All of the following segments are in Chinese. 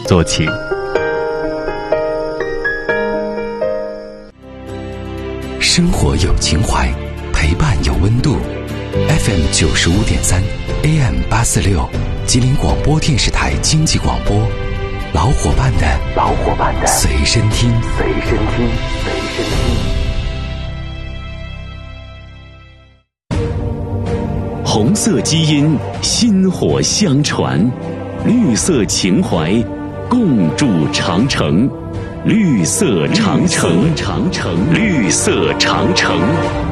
做起。 生活有情怀，陪伴有温度。FM 95.3 AM 846，吉林广播电视台经济广播，老伙伴的随身听。 红色基因薪火相传，绿色情怀共筑长城。绿色长城，绿色长城。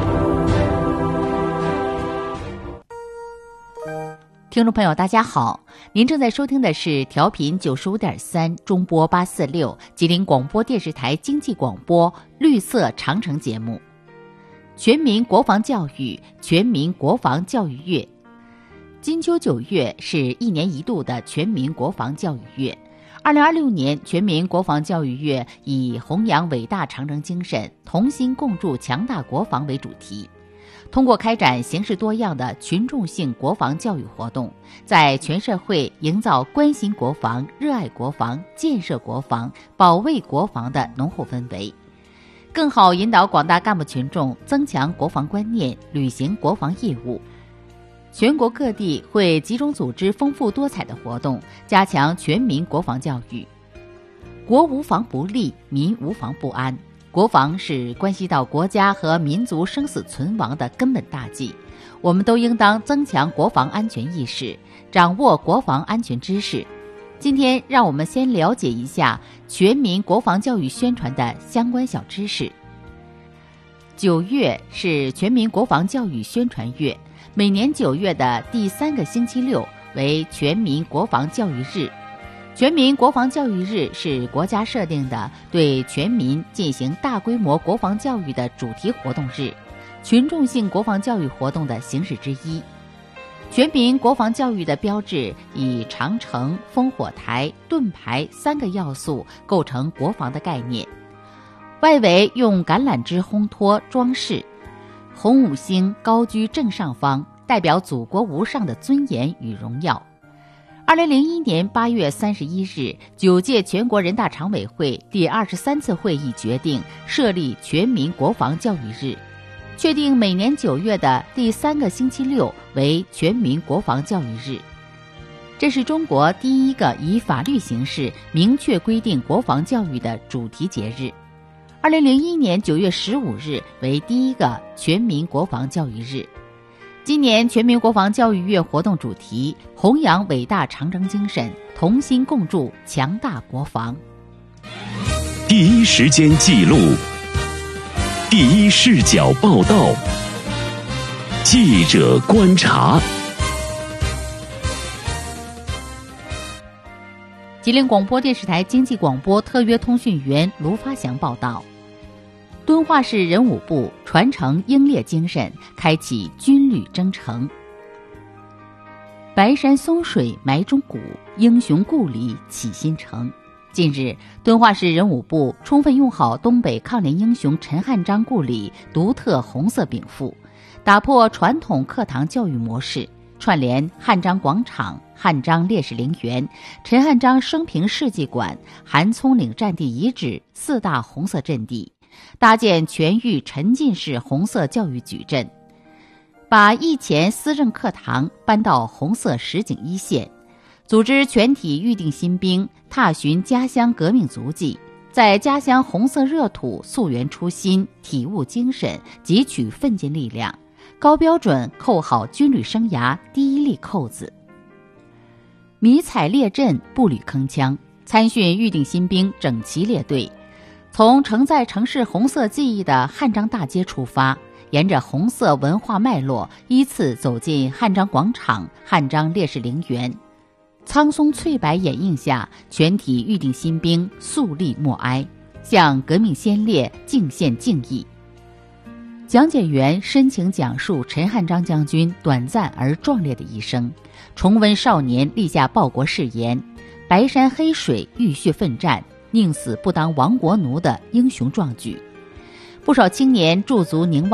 听众朋友大家好，您正在收听的是调频95.3中波846吉林广播电视台经济广播绿色长城节目。全民国防教育，全民国防教育月。金秋9月是一年一度的全民国防教育月。2026年全民国防教育月以弘扬伟大长征精神，同心共筑强大国防为主题，通过开展形式多样的群众性国防教育活动，在全社会营造关心国防、热爱国防、建设国防、保卫国防的浓厚氛围，更好引导广大干部群众增强国防观念，履行国防义务。全国各地会集中组织丰富多彩的活动，加强全民国防教育。国无防不立，民无防不安。国防是关系到国家和民族生死存亡的根本大计，我们都应当增强国防安全意识，掌握国防安全知识。今天让我们先了解一下全民国防教育宣传的相关小知识。9月是全民国防教育宣传月，每年9月的第3个星期六为全民国防教育日。全民国防教育日是国家设定的对全民进行大规模国防教育的主题活动日，群众性国防教育活动的形式之一。全民国防教育的标志以长城、烽火台、盾牌3个要素构成国防的概念，外围用橄榄枝烘托装饰，红五星高居正上方，代表祖国无上的尊严与荣耀。2001年8月31日，9届全国人大常委会第23次会议决定设立全民国防教育日，确定每年9月的第3个星期六为全民国防教育日。这是中国第一个以法律形式明确规定国防教育的主题节日。2001年9月15日为第一个全民国防教育日。今年全民国防教育月活动主题：弘扬伟大长征精神，同心共筑强大国防。 第一时间记录，第一视角报道，记者观察。 吉林广播电视台经济广播特约通讯员卢发祥报道。敦化市人武部传承英烈精神，开启军旅征程。白山松水埋忠骨，英雄故里起新城。近日，敦化市人武部充分用好东北抗联英雄陈汉章故里独特红色禀赋，打破传统课堂教育模式，串联汉章广场、汉章烈士陵园、陈汉章生平事迹馆、韩葱岭战地遗址4大红色阵地，搭建全域沉浸式红色教育矩阵，把役前思政课堂搬到红色实景一线，组织全体预定新兵踏寻家乡革命足迹，在家乡红色热土溯源初心，体悟精神，汲取奋进力量，高标准扣好军旅生涯第一粒扣子。迷彩列阵，步履铿锵，参训预定新兵整齐列队，从承载城市红色记忆的汉章大街出发，沿着红色文化脉络依次走进汉章广场、汉章烈士陵园。苍松翠柏掩映下，全体预定新兵肃立默哀，向革命先烈敬献敬意。讲解员深情讲述陈汉章将军短暂而壮烈的一生，重温少年立下报国誓言、白山黑水浴血奋战、宁死不当亡国奴的英雄壮举。不少青年驻足凝望